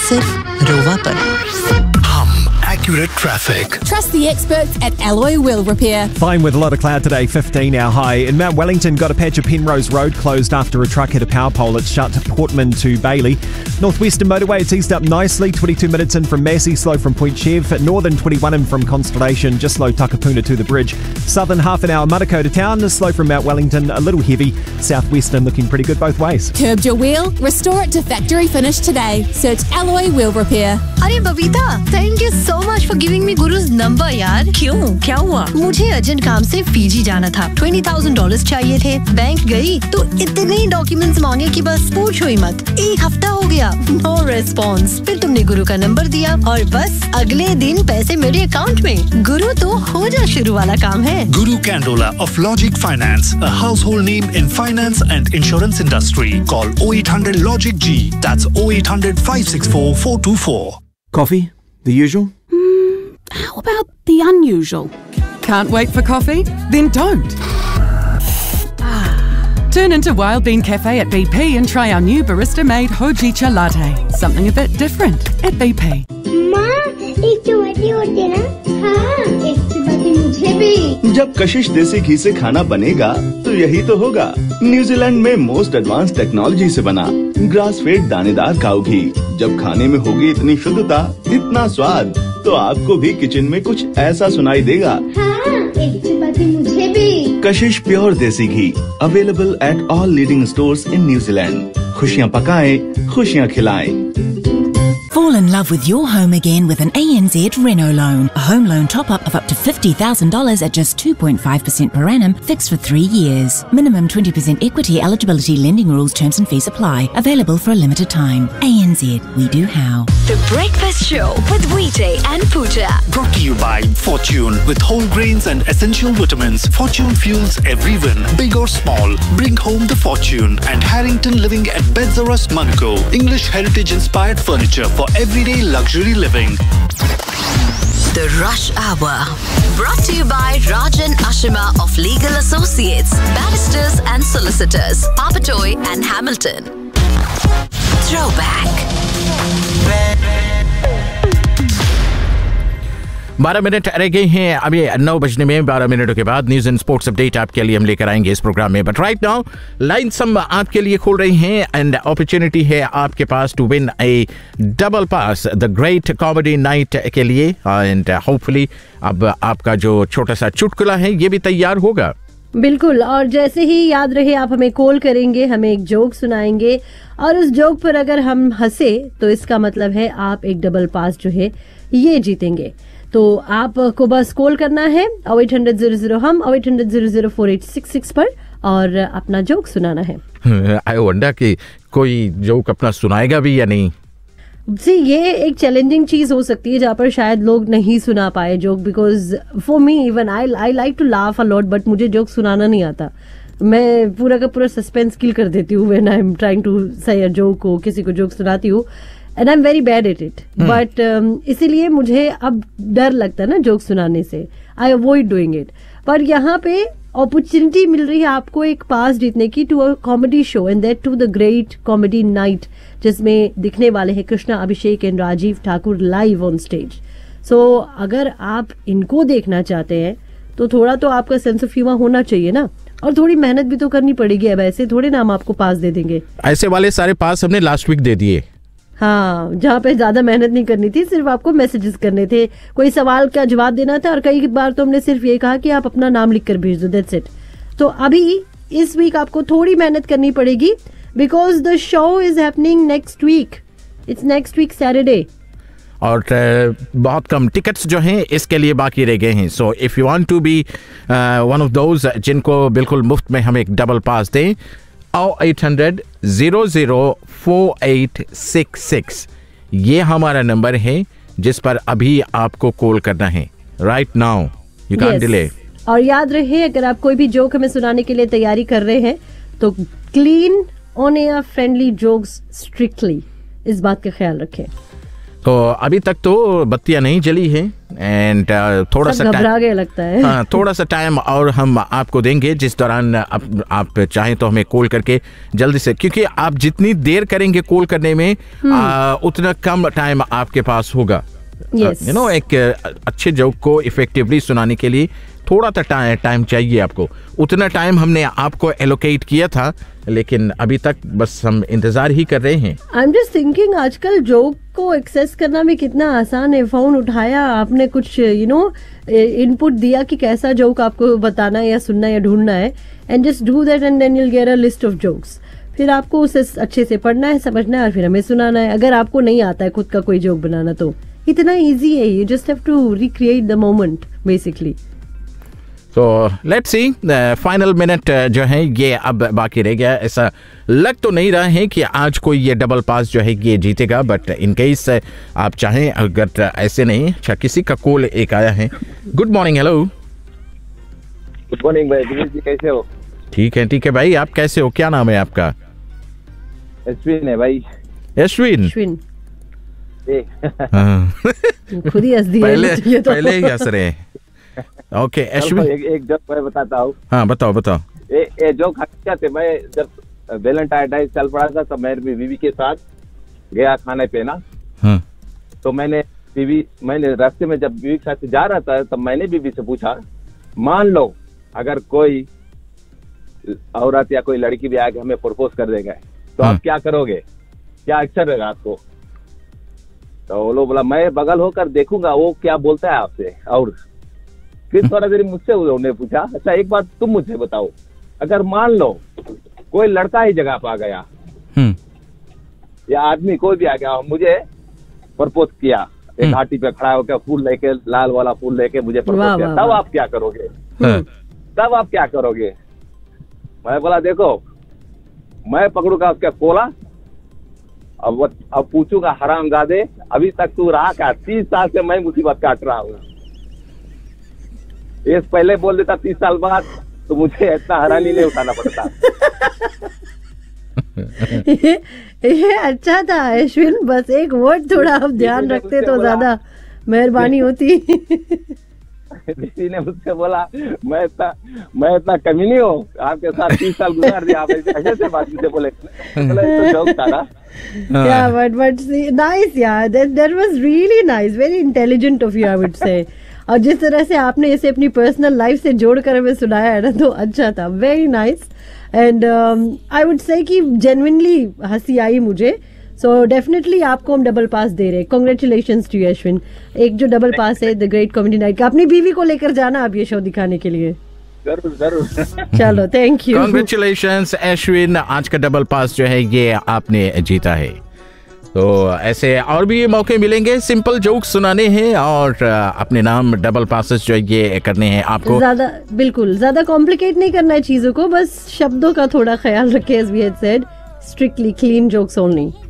सिर्फ रोवा पर। Accurate traffic. Trust the experts at Alloy Wheel Repair. Fine with a lot of cloud today, 15 our high. In Mount Wellington, got a patch of Penrose Road closed after a truck hit a power pole. It's shut to Portman to Bailey. Northwestern Motorway, it's eased up nicely. 22 minutes in from Massey, slow from Point Chev. Northern 21 in from Constellation, just slow Takapuna to the bridge. Southern half an hour Manukau to town, slow from Mount Wellington, a little heavy. Southwestern looking pretty good both ways. Curbed your wheel? Restore it to factory finish today. Search Alloy Wheel Repair. अरे Babita, thank you so much for giving me गुरु's number यार। क्यों, क्या हुआ? मुझे urgent काम से Fiji जाना था, $20,000 चाहिए थे। बैंक गई तो इतने डॉक्यूमेंट्स मांगे कि बस पूछो ही मत। एक हफ्ता हो गया, नो रिस्पॉन्स। फिर तुमने गुरु का नंबर दिया और बस अगले दिन पैसे मेरे अकाउंट में। गुरु तो हो जा शुरू वाला काम है। Guru Candola of Logic Finance, a household name in finance and insurance industry. Call 0800 Logic G. That's 0800 564 424. Coffee? The usual? How about the unusual? Can't wait for coffee? Then don't. Turn into Wild Bean Cafe at BP and try our new barista-made Hojicha latte. Something a bit different at BP. माँ, एक चपाती और देना। हाँ, एक चपाती मुझे भी। जब कशिश देसी घी से खाना बनेगा तो यही तो होगा। न्यूजीलैंड में मोस्ट एडवांस टेक्नोलॉजी से बना ग्रास फेड दानेदार काऊ घी। जब खाने में होगी इतनी शुद्धता, इतना स्वाद, तो आपको भी किचन में कुछ ऐसा सुनाई देगा। हाँ, एक चपाती मुझे भी। कशिश प्योर देसी घी, available at all leading stores in New Zealand. खुशियाँ पकाएं, खुशियाँ खिलाएं। Fall in love with your home again with an ANZ Reno loan. A home loan top-up of up to $50,000 at just 2.5% per annum, fixed for 3 years. Minimum 20% equity eligibility lending rules, terms and fees apply. Available for a limited time. ANZ, we do how. The Breakfast Show with Weekday and Pooja. Brought to you by Fortune. With whole grains and essential vitamins, Fortune fuels every win, big or small. Bring home the fortune. And Harrington Living at Bedzarus, Manukau. English heritage-inspired furniture for everyday luxury living. The Rush Hour. Brought to you by Rajan Ashima of Legal Associates, Barristers and Solicitors, Papatoy and Hamilton. Throwback. 12 minute रह गए हैं अभी 9 बजने में। 12 मिनटों के बाद news and sports update आपके लिए हम लेकर आएंगे इस प्रोग्राम में। बट राइट नाउ लाइन्स हम आपके लिए खोल रही हैं एंड अपॉर्चुनिटी है आपके पास to win A double pass the great comedy night के लिए। एंड होपफुली अब आपका जो छोटा सा चुटकुला है ये भी तैयार होगा। बिल्कुल, और जैसे ही याद रहे आप हमें कॉल करेंगे, हमें एक जोक सुनाएंगे और उस जोक पर अगर हम हंसे तो इसका मतलब है आप एक डबल पास जो है ये जीतेंगे। तो आपको बस कॉल करना है 0800 हम 0800 पर और अपना जोक सुनाना है। आई वंडर कि कोई जोक अपना सुनाएगा भी या नहीं। जी, ये एक चैलेंजिंग चीज हो सकती है जहाँ पर शायद लोग नहीं सुना पाए joke, because for me even I like to laugh a lot, but मुझे जोक सुनाना नहीं आता। मैं पूरा का पूरा सस्पेंस किल कर देती हूँ when I am trying to से अ जोक को, किसी को जोक सुनाती हूँ, and I am very bad at it. But इसीलिए मुझे अब डर लगता है ना जोक सुनाने से, आई अवॉइड डूइंग इट। पर यहाँ पे अपॉर्चुनिटी मिल रही है आपको एक पास जीतने की to a comedy show and that to the great comedy night, जिसमें दिखने वाले हैं Krishna Abhishek and Rajiv Thakur live on stage. सो अगर आप इनको देखना चाहते हैं तो थोड़ा तो आपका सेंस ऑफ ह्यूमर होना चाहिए ना, और थोड़ी मेहनत भी तो करनी पड़ेगी। अब ऐसे थोड़े ना हम आपको पास दे देंगे। ऐसे वाले सारे पास हमने लास्ट वीक दे दिए। हाँ, जहाँ पे ज्यादा मेहनत नहीं करनी थी, सिर्फ आपको मैसेजेस करने थे, कोई सवाल का जवाब देना था, और कई बार तो हमने सिर्फ ये कहा कि आप अपना नाम लिख कर भेज दो, दैट्स इट। तो अभी इस वीक आपको थोड़ी मेहनत करनी पड़ेगी because the show is happening next week. It's next week Saturday. और बहुत कम टिकट्स जो हैं इसके लिए बाकी रह गए हैं। So if you want to be one of those जिनको बिल्कुल मुफ्त में हम एक डबल पास दें, 0800-004866 ये हमारा नंबर है जिस पर अभी आपको कॉल करना है right now. You can't delay. और याद रहे, अगर आप कोई भी जोक हमें सुनाने के लिए तैयारी कर रहे हैं तो clean on air friendly jokes strictly, इस बात का ख्याल रखें। तो अभी तक तो बत्तियां नहीं जली है एंड थोड़ा सा घबरा गए लगता है। हाँ, थोड़ा सा टाइम और हम आपको देंगे, जिस दौरान आप चाहें तो हमें कॉल करके जल्दी से, क्योंकि आप जितनी देर करेंगे कॉल करने में उतना कम टाइम आपके पास होगा। यू नो, एक अच्छे जोक को इफेक्टिवली सुनाने के लिए थोड़ा सा टाइम चाहिए आपको। उतना टाइम हमने आपको एलोकेट किया था, लेकिन अभी तक बस हम इंतजार ही कर रहे हैं। आई एम जस्ट थिंकिंग आजकल जोक को एक्सेस करना भी कितना आसान है। फोन उठाया, आपने कुछ इनपुट दिया कि कैसा जोक आपको बताना है या सुनना है या ढूंढना है, and just do that and then you'll get a list of jokes. फिर आपको उसे अच्छे से पढ़ना है, समझना है और फिर हमें सुनाना है। अगर आपको नहीं आता है खुद का कोई जोक बनाना तो इतना इजी है, you just have to recreate the moment basically. तो लेट्स सी, फाइनल मिनट जो है ये अब बाकी रह गया। ऐसा लग तो नहीं रहा है कि आज कोई ये डबल पास जो है ये जीतेगा, बट इन केस आप चाहें, अगर ऐसे नहीं, अच्छा किसी का कॉल एक आया है। Good morning. Hello, good morning भाई, दिनेश जी कैसे हो? ठीक है भाई, आप कैसे हो? क्या नाम है आपका? अश्विन है भाई। अश्विन खुद ही हंस दिया। पहले ही हंस रहे हैं। ओके अश्विन, एक जोक मैं बताता हूँ। हाँ बताओ। ये जोक हकीकत है। मैं जब वैलेंटाइन डे चल पड़ा था तब मैं बीवी के साथ गया खाने पे ना। तो मैंने रास्ते में जब बीवी के साथ जा रहा था तब मैंने बीवी से पूछा, मान लो अगर कोई औरत या कोई लड़की भी आके हमें प्रपोज कर देगा तो आप क्या करोगे, क्या एक्शन रहेगा आपको? तो वो लोग बोला, मैं बगल होकर देखूंगा वो क्या बोलता है आपसे। और फिर थोड़ा देर मुझसे उन्होंने पूछा, अच्छा एक बात तुम मुझे बताओ, अगर मान लो कोई लड़का ही जगह पर आ गया या आदमी कोई भी आ गया और मुझे प्रपोज किया, एक घाटी पे खड़ा होकर फूल लेके, लाल वाला फूल लेके मुझे प्रपोज किया, तब आप क्या करोगे? तब आप क्या करोगे? मैं बोला, देखो मैं पकड़ूंगा उसका कोला, अब पूछूंगा, हरामजादे अभी तक तू रहा क्या? 30 साल से मैं मुसीबत काट रहा हूँ, ये पहले बोल देता 30 साल बाद तो मुझे इतना हैरानी नहीं उठाना पड़ता। ये अच्छा था अश्विन, बस एक वर्ड थोड़ा आप ध्यान रखते तो ज्यादा मेहरबानी होती। किसी ने मुझसे बोला, मैं इतना कमी नहीं हूँ, आपके साथ 30 साल गुजार दिया, आप ऐसे से बात मुझे बोले। तो जोक था ना। Yeah, but nice, yeah. That was really nice, very intelligent of you, I would say. और जिस तरह से आपने इसे अपनी पर्सनल लाइफ से जोड़कर हमें सुनाया है ना, तो अच्छा था, very nice. And I would say कि जेन्युइनली हंसी आई मुझे। सो डेफिनेटली आपको हम डबल पास दे रहे हैं। Congratulations to you Ashwin. एक जो डबल पास है द ग्रेट कॉमेडी नाइट का, अपनी बीवी को लेकर जाना आप ये शो दिखाने के लिए। जरूर। चलो, थैंक यू, कांग्रेचुलेशंस अश्विन, आज का डबल पास जो है ये आपने जीता है। तो ऐसे और भी मौके मिलेंगे, सिंपल जोक सुनाने हैं और अपने नाम डबल पासेस जो ये करने हैं आपको। ज्यादा कॉम्प्लिकेट नहीं करना है चीजों को, बस शब्दों का थोड़ा ख्याल रखें, as we had said, strictly clean jokes only.